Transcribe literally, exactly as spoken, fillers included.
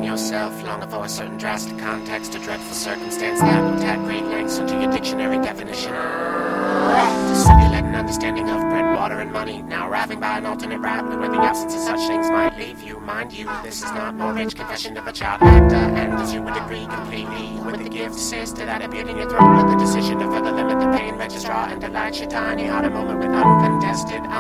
find yourself longing for a certain drastic context, a dreadful circumstance that will tag great lengths into your dictionary definition. To simulate an understanding of bread, water, and money, now arriving by an alternate route where the absence of such things might leave you. Mind you, this is not more rich confession of a child actor, and as you would agree completely with the gift assist to that appeared in your throat, with the decision to further limit the pain registrar and delight your tiny heart a moment with uncontested